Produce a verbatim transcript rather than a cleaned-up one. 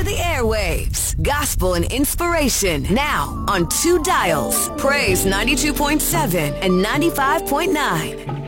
the airwaves. Gospel and inspiration now on two dials. Praise ninety-two point seven and ninety-five point nine.